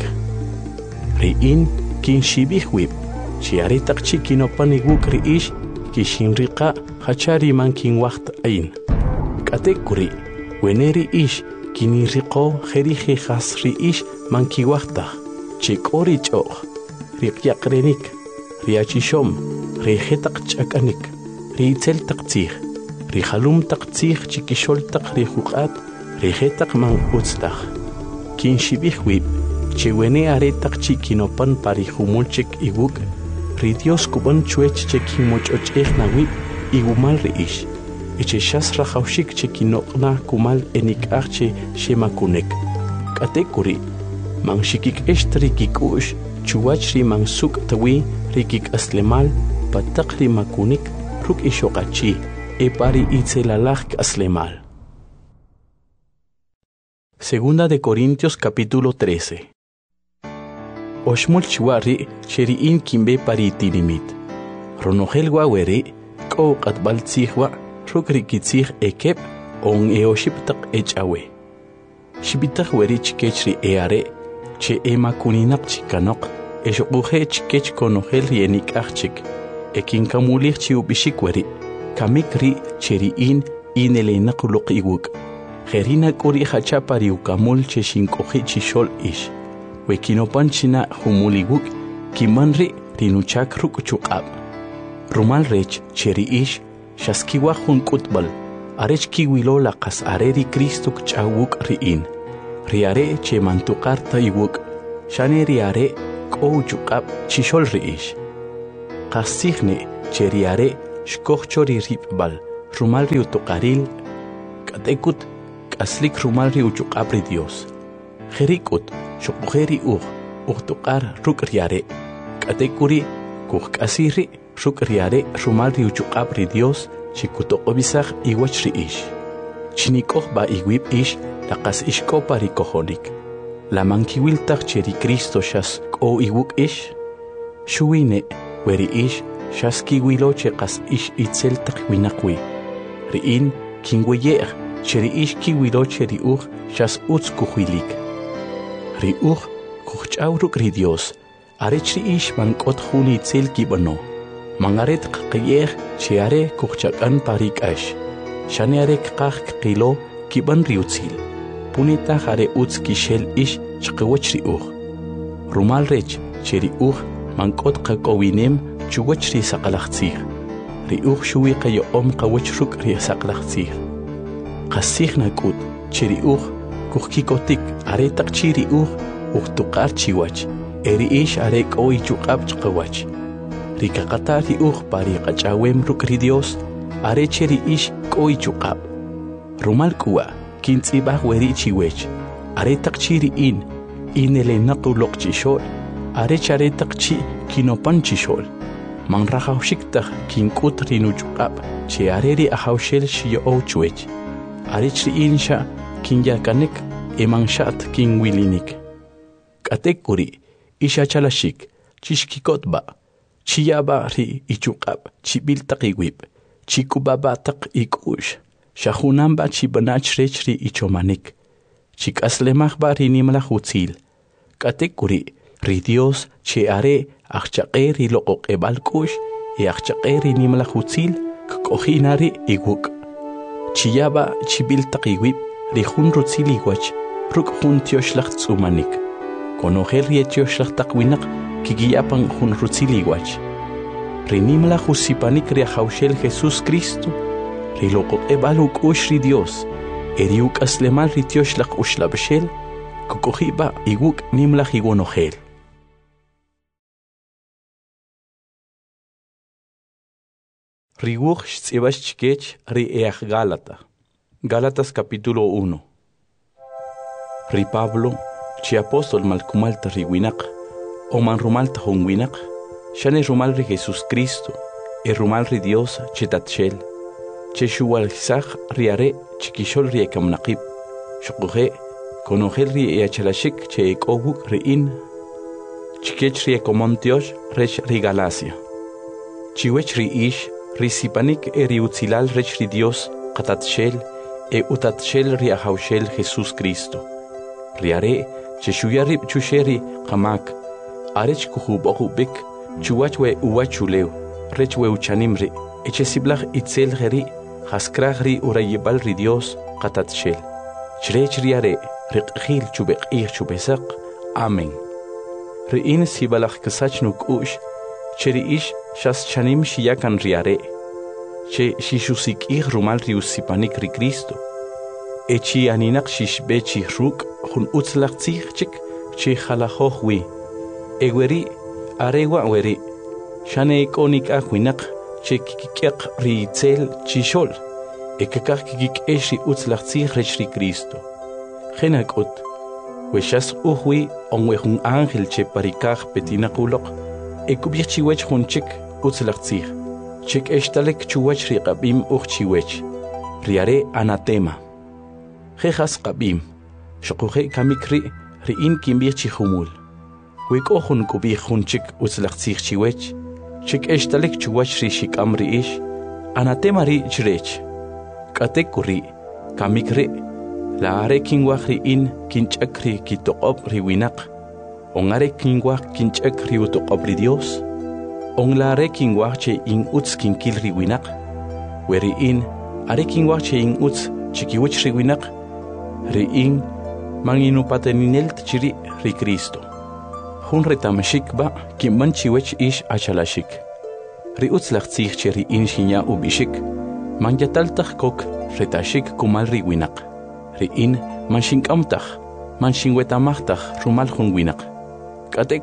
Ri in kin shibihwib chi are taqchi kinopaniguk ri ish kishinriqa hachari man kin wacht ain. Katekuri weneri ish kini riqo jerije hasri ish mankiwachta chikori choq riqyaqrenik riachishom rijetaq chakanik ritzel taqtzig rijalum taqtzig chikishol taq rijuqat rijetaq man utztaq kin shibihwib chewene are taq chikinopan parijumulchik iwuk ri Dios kuban chuech chekimochochej nawib igumal ri ish Eche shas rajaushik che kinokna kumal enik arche shemakunek. Katekuri, man shikik eshtri kikush, chuachri man suk tawi, rikik aslemal, patakri makunik, ruk ishokachi, e pari itzelalach aslemal. Segunda de Corintios capítulo trece. Oshmul chiwari, sheriin kimbe pari tirimit. Ronogel waweri, ko katbal tzihwa, Rukrikitzig ekep on eoshiptak echawe. Shibitak werich kechri eare, che ema kuninak chikanok, eshokuhe chikech konogel yenik achik, ekin kamulich chiubishikweri, kamikri cheri in inelenakulok iwuk. Gerina kuri hachapari ukamul cheshinkohi chishol ish. Wekinopanchina humuliwuk, kimanri rinuchak rukchukab. Rumal rech cheri ish, Shaskiwa hun kutbal, arech kiwilo laqas areri Cristo kchawuk riin. Riare che mantukarta iwuk, shane riare k'o uchuq'ab' chixol ri'ix qasijne cheriare xkojcho ri rib'b'al rumal ri utuqaril k'atekut k'aslik rumal ri uchuq'ab' ri Dios jerik'ut xoq'uje ri uj ujtuq'ar ruk' riare k'atekuri kujk'asij ri' ruk' riare rumal ri uchuq'ab' ri Dios xikutoq'ob'isaj iwach ri'ix chinik'oj b'a iwib' ix laqas ixk'opa ri kojonik lamankiwiltaj che ri Cristo xas k'o iwuk' ix xuwine we ri'ix xas kiwilo che qas ix itzel taq winaq wi ri'in kinweye'j che ri'ix kiwilo che ri uj xas utz kujwilik ri uj kujch'aw ruk' ri Dios arech ri'ix man k'ot jun itzel kib'ano man aret qaqiyej che are kujchak'an pa ri k'ax xane are kqaj kqilo kib'an ri utzil punitaj are utz kixel ix chqawach ri uj rumal rech che ri uj man k'ot qak'owinem chuwach ri saqlaj tzij ri uj xuwi qayo'om qawach ruk' ri saqlaj tzij qasij nak'ut che ri uj kujkikotik are taq chi ri uj ujtuq'ar chiwach e ri'ix are k'o ichuq'ab' chqawach ri kaqata ri uj pa ri qach'awem ruk' ri Dios are che ri'ix k'o ichuq'ab' rumal k'uwa kintz'ib'aj we ri chiwech are taq chi ri'in inelenaq uloq chixol are chare taq chi kinopan chixol man rajawxik taj kink'ut ri nuchuq'ab' che are ri ajawxel xiyo'ow chwech arech ri'in xa kinyakanek e man xa't kinwilinik k'atekuri ixachalaxik chixkikotb'a chiyab'a ri ichuq'ab' chib'il taq iwib' chik'ub'ab'a taq ik'u'x xajunanb'a chib'anach rech ri ichomanik chik'aslemajb'a ri nimlaj utzil k'atekuri ri Dios che are ajchaq'e ri loq'oq'eb'al k'u'x e ajchaq'e ri nimlaj utzil kk'ojina ri iwuk' chiyab'a chib'il taq iwib' ri jun rutzil iwach ruk' jun tioxlaj tz'umanik konojel ri tioxlaj taq winaq kikiyapan jun rutzil iwach ri nimlaj usipanik ri ajawxel Jesús Cristo ri loq'oq'eb'al uk'u'x ri Dios e ri uk'aslemal ri tioxlaj uxlab'xel kk'ojib'a iwuk' nimlaj iwonojel ri uj xtz'ib'ax chikech ri e aj Gálata Gálatas capítulo uno ri Pablo chi apóstol malkumalta ri winaq o man rumalta jun winaq xane rumal ri Jesús Cristo e rumal ri Dios che tatxel che xuwalsaj ri are chikixol ri ekamnaqib xuquje konojel ri e achalaxik che ek'owuk ri'in chikech ri ekomontiox rech ri Galacia chiwech ri ix ri sipanik e ri utzilal rech ri Dios qatatxel e utatxel ri ajawxel Jesús Cristo ri are che xuyarib chuxeri qamak arech kujub'oqub'ik chuwach we uwach ulew rech we uchanim ri e che siblaj itzel jeri jaskraj ri urayib'al ri Dios qatatxel chrech ri are riq'jil chubeq'ij chubesaq amén ri'in sibalaj kasach nuk'u'x che ri'ix xas chanim xiyakan ri are che xixusik'ij rumal ri usipanik ri Cristo e chi aninaq xixb'e chij ruk' jun utzlaj tzij chik chi jalajoj wi e weri are wa' weri xane ek'o nik'aj winaq che kikik'eq ri itzel chixol e kakaj kikik'ex ri utzlaj tzij rech ri Cristo jena k'ut we xas uj wi on we jun ángel che parikaj petinaq uloq e kub'ij chiwech jun chik utzlaj tzij chik extalek chuwach ri q'ab'im uj chiwech ri are anatema jejas q'ab'im xoquje kamik ri ri'in kinb'ij chi jumul we k'o jun kub'ij jun chik utzlaj tzij chiwech chik extalek chuwach ri xik'am ri'ix anatema ri chirech k'atek ri kamik ri la are kinwaj ri'in kinch'ak ri kitoq'ob' ri winaq on are kinwaj kinch'ak ri utoq'ob' ri Dios on la are kinwaj che in utz kinkil ri winaq we ri'in are kinwaj che in utz chikiwich ri winaq ri'in man inupateninelt chiri ri Cristo jun retamxikb'a kinb'an chiwech ix achalaxik ri utzlaj tzij che ri'in xinya ub'ixik man yataltaj kok retaxik kumal ri winaq ri'in man xink'amtaj man xinwetamajtaj rumal jun winaq k'atekut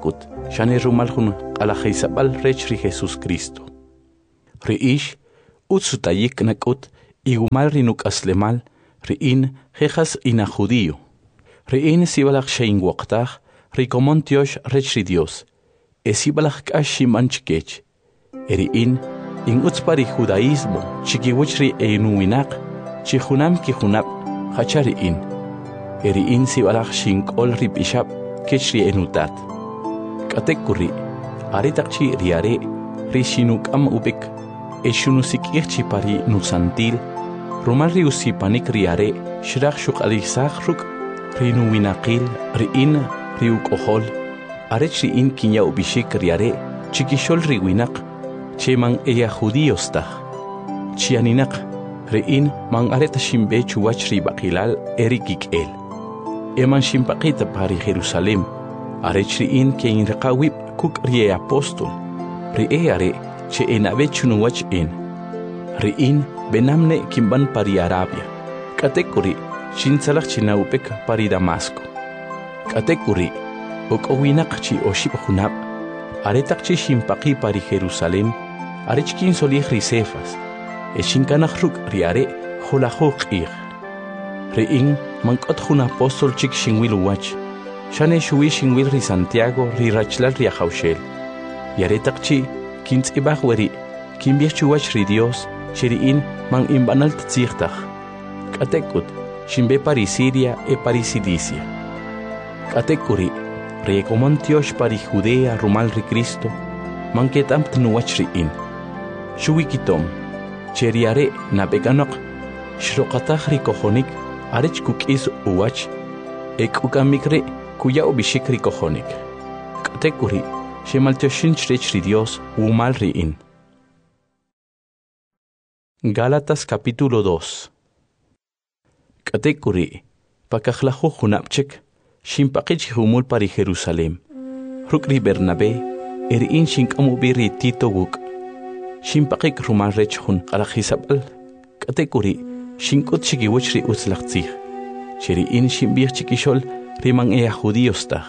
shane rumal hun alajaisabal rech ri Jesus Cristo. Ri ish utsutayik nakut igumal rinuk aslemal ri in jejas ina judío. Ri in sibalak shein waqtah ri komontiosh rech ri Dios. Esibalak kashim anchkech. Eri in in utspari judaísmo chikiwich ri einuinak chihunam kihunab hachari in. Eri in sibalak shinkol ri bishab kech ri enutat. Katekuri aritakchi riare ri shinukam ubik eshunusik irchi pari nusantil rumal ri usipanik riare shirach shuk alisach ruk ri nuinaqil ri in ri ukohol arech ri in kinya ubishik riare chikishol ri winak cheman eya judíos tah chianinak ri in man areta shimbe chuwach ri baqilal erikik el eman shimpaqita pari Jerusalem arech ri in ke in riqawib kuk ri apostol ri eare che enabe chunuwach in ri in benamne kimban pari Arabia katekuri shinsalach chinaupek pari Damasco katekuri okowinaq chi oshib hunab aretak chi shimpaqi pari Jerusalem arech kin solih ri Cefas e shinkanaq ruk ri are holajuq ir ri in mankot hun apostol chik shinwil wach shane shuwi shinwil ri Santiago ri rachlal ri Jaushel yaretak chi kins ibaq weri kimbiach wach ri Dios shiri in man imbanal tsichtach katekut shimbe pari Siria e pari Cilicia katekuri ri komontiosh pari Judea rumal ri Cristo man ketam tnuwach ri in shuwi kitom cheriare nabeganok shroqatach ri kojonik arech kukis uwach ekukamikre kuya ubishik ri kojonik katekuri shemaltioshin chrech ri Dios umal ri in. Gálatas capítulo dos. Katekuri pakajlahu hunapchek shimpaqich humul pari Jerusalem rukri Bernabé er in shinkamu biri Tito wuk shimpaqik rumal rech hun alajisabal katekuri shinkut chikiwich ri utzlaqtzih shiri in shimbich chikishol riman ea judíos tah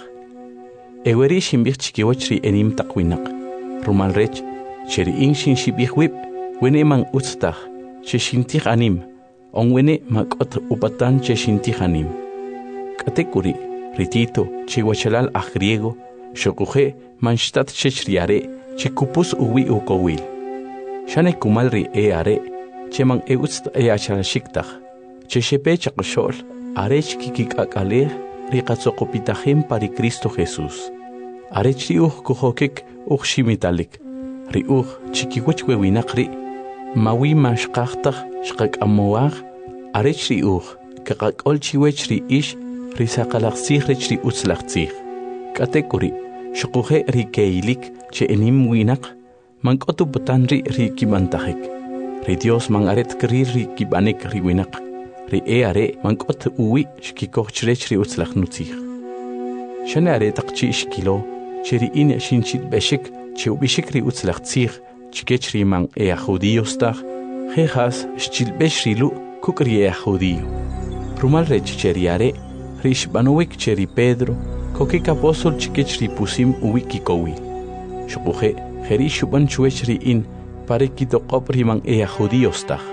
eweri shimbich chikiwich ri enim taqwinak rumal rech shiri in shin shibich wib wene man utztah che shintih anim on wene makot upatan che shintih anim katekuri ritito che wachalal a griego shokuje manshtat che chriare che kupus uwi ukowil shane kumalri e are che man e utst e achalshiktah che shepe chaqshol arech kikik akale riqatsokopitahim pari Cristo Jesús arech ri uj kuhokik uj shimitalik ri uj chikiwich wewinaqri mawi mashqaqtaq shqak amowaq arech ri uj kaqakol chiwech ri ish ri saqalaqsih rech ri utzlaqsih katekuri shquje ri keilik che enim winaq mankotu butanri ri kimantajik ri Dios man aret kri ri kibanek ri winaq ri eare mankot uwi shkikochchrech ri utzlaqnutzih shane aretaqchi shkilo cheri in shinchit beshik che ubishik ri utzlaqsih chikech ri man ea judíos taq jejas shchilbesh rilu kukri ea judío rumal rech cheriare rishbanowik cheri Pedro kokik apostol chikech ri pusim uwiki kowil shukuje jeri shuban chuech ri in pare kitokop ri man ea judíos taq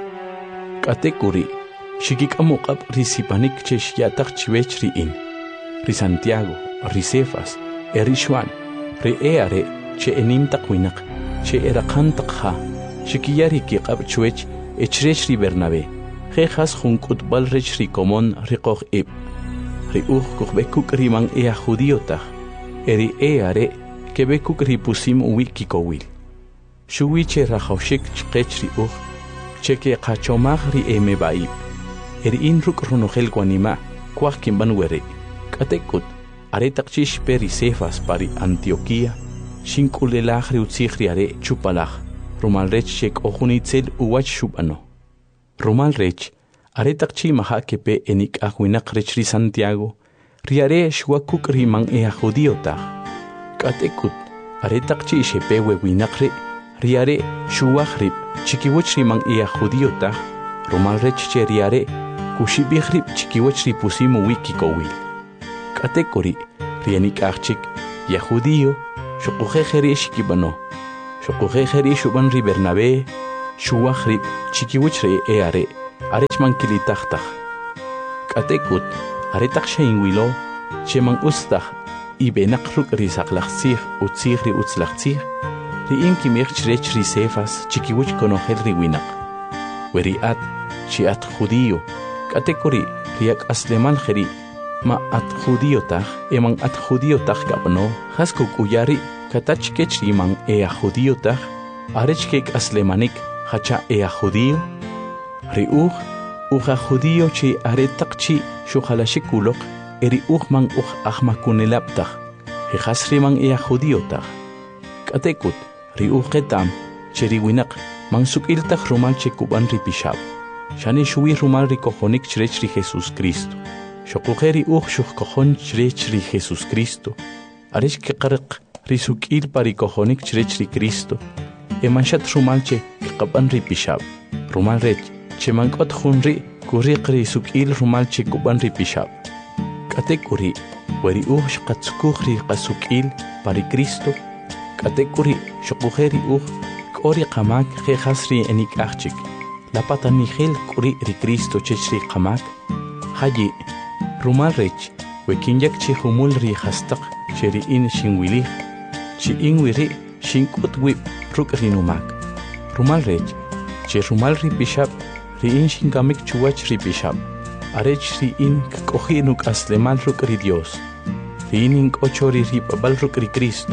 katekuri shikik amuqab ri sipanik chesh yataq chuech ri in ri Santiago ri Cefas eri Juan ri eare che enim taqwinaq che eraqan taqha shikiyari kiqab chuech echrech ri Bernabé jejas junkut bal rech ri komon ri qoj ib ri uj kukbekuk ri man ea judío taq eri eare kebekuk ri pusim uwiki kowil shuwi che rajawshik chqech ri uj che ke qachomaj ri emebaib eri in ruk runojel guanima kwaj kimban were katekut aretaqchish peri Cefas pari Antioquía shinkulelaj ri utzij ri are chupalaj rumal rech shek ojunitzel uwach shubano rumal rech aretaqchi maha kepe enik ajwinaq rech ri Santiago ri are shwakuk ri man ea judío taq katekut aretaqchi shepe wewinaq ri ri are shuwaj rib chikiwich ri man ea judío taq rumal rech che ri are kushibij rib chikiwich ri pusim uwiki kowil katekuri ri enik ajchik ya judío Shukuje Heri Shikibano, Shukuje Heri Shuban Ri Bernabe, Shuahri Chikiwichre Eare, Arechman Kilitachtach. Katekut, Aretak Shain Wilo, Cheman Ustach, Ibenakruk Risaklachsich, Utzihri Utzlachsich, Ri Inkimir Chrech Risefas, Chikiwich Konohel Riwinak. Weri at, Chi at Judío, Katekuri, Riak Asleman Heri. Ma at judío tach, emang at judío tach kapno, haskuk uyari, katach kech imang ea judío tach, arech kek aslemanik, hacha ea judío, riuch, uja judío chi aretak chi, shuhalashik eri uch mang uch ahmakunelap tach, hechas rimang ea judío tach. Katekut, riuch ketam, cheriwinak, mang sukil tach rumal chekuban ripishab, shani shui rumal rikohonik chrech ri Jesus Cristo. Shokujeri uch shukkohon chrech ri Jesus Cristo. Arish ke qarq risukil parikohonik chrech ri Cristo. Emanshat rumalche qaban ri pishab. Rumal rech chemankot khunri kuriq risukil rumalche kuban ri pishab. Katekuri weri uch shqatsukuj ri qasukil pari Cristo. Katekuri shokujeri uch kori qamak khehas ri enik achik. Lapatan nihel kuri ri Cristo chech ri qamak. Haji Rumal rech, wekinyak chi humul ri hastak, cheri in shinwili, chi inwiri, shinkut wip, ruk rinumak. Rumal rech, che rumal ri bishab, ri in shingamik chuach ri bishab, arech ri in kohinuk aslemal ruk ri Dios, ri in ink ochori ri babal ruk ri Cristo.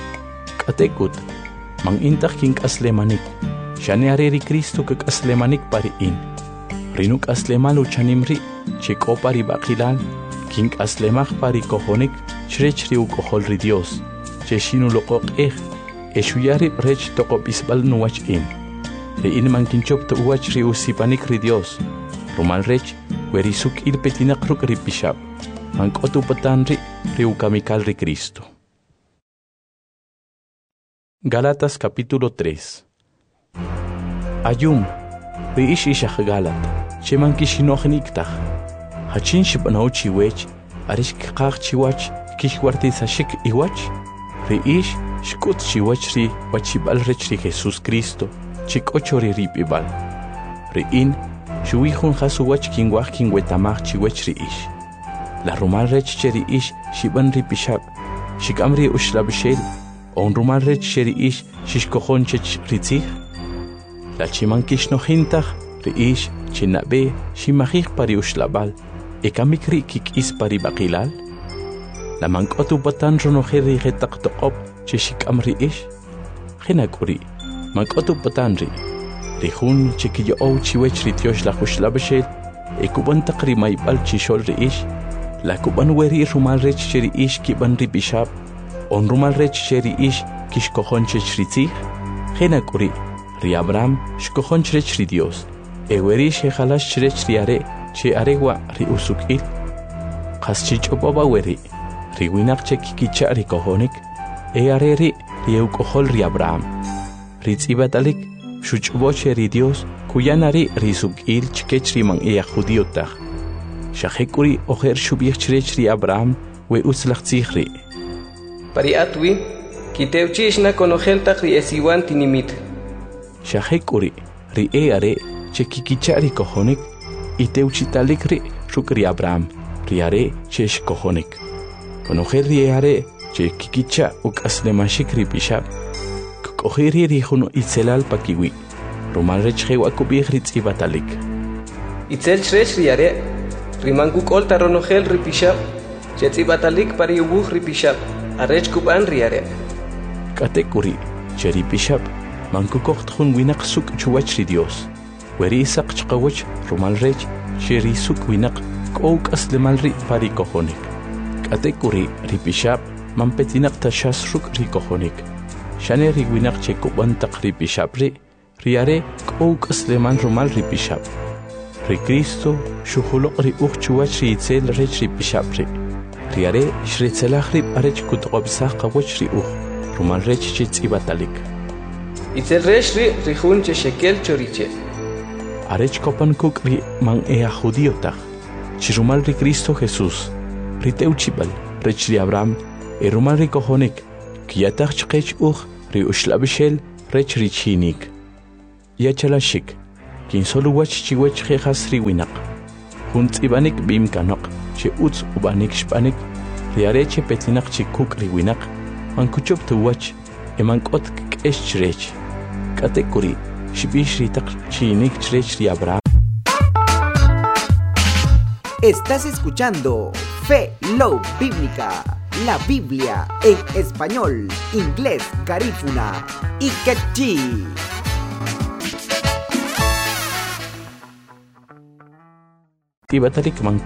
Katekut, mang intak kink aslemanik, shane are ri Cristo kak aslemanik pari in. Rinuk aslemal uchanimri, Chiko pari bakilal, king aslemach pari kohonik, chrech riu kohol ri Dios, cheshinu lokok eh, eshuyari rech tokop isbal nuwach in. Ri in man kinchop to uwach riu sipanik ri Dios, rumal rech, werisuk il petinak ruk ri pishab, man kotu patanri riu kamikal ri Cristo. Galatas capítulo tres. Ayum, ri ish ishach Galat. Cheman kishinochniktach. Hachin shibanaw chiwech, arish kikach chiwach, kishwarti sashik iwach. Riish, shkut chiwach ri, wachibal rech ri Jesus Cristo, chikochori ripibal. Riin, shuihun hasuwach kingwach kingwetamach chiwech riish. La rumal rech cheri ish, shiban ripishab, shikamri ushlabshel, on rumal rech cheri ish, shishkohon chech ritzich. La chiman kishnocintach, riish, Chinabe, shimahih pari ushlabal, ekamikri kik is pari bakilal. La mankotu batan ronoheri retak tokop, cheshik amri ish. Hinakuri, mankotu batanri. Rihun chikiyo o chiwech rityosh la hushlabashel, ekuban takri maibal chishol ri ish. La kuban weri rumal rech cheri ish kiban ri bishab, on rumal rech cheri ish kishkohon chech ritzih. Hinakuri, ri Abraham, shkohon chech ri Dios. Eweri she khalash chrech riare, che aregwa ri usukil. Khaschich obaba weri, ri winak che kikicha ri kohonik, e areri ri eukohol ri Abraham. Ri tsibatalik, shuchboche ri Dios, kuyanari ri sukil chkech ri man ea judiotach. Shahekuri oher shubich chrech ri Abraham, we uslach tsichri. Pari atwi, kiteuchish na konohel tak ri esiwan tinimit. Shahekuri, ri e are, che kikichari kohonik, iteuchitalik ri rukri Abraham, riare chesh kohonik. Konoher riare che kikicha uk aslemashik ri pishab. Koheri ri huno itzelal pakiwi. Romal rech hewa kubih ri tsibatalik. Itzel chrech riare, rimangu kolta ronohel ri pishab, che tsibatalik pari ubuh ri pishab, arech kuban riare. Katekuri, che ri pishab, manku kocht hun winak suk chuwach ri Dios. Weri isak chqawach rumal rech sheri suk winak kouk aslemal ri pari kohonik. Katekuri ripishab mampetinak tashas ruk ri kohonik. Shane ri winak chekuban tak ripishab ri riare kouk aslemal rumal ripishab. Ri Cristo shuhulok ri uchchuwach ri itzel rech ripishab ri. Riare shritzelach ri arech kutqobsach qawach ri uch rumal rech chitz ibatalik. Itzel rech ri rihun che shekel choriche. Arech kopan kuk ri man ea judiotach, chirumal ri Cristo Jesús, ri teuchibal, rech ri Abraham, e rumal ri kohonik, Kiyataj chqech uj ri uxlabishel rech richinik. Yachalashik, kin solo wach chiwech jejas ri winak. Hunt ibanik bim kanok, che utz ubanik shpanik, riareche petlinak chikuk ri winak, man kuchop tu wach, eman kot kesh chrech. Katekuri, shibish ritak chinik chrech riabra. Estás escuchando Fe Love Bíblica, la Biblia en español, inglés, garífuna y quechí. Tibatarik man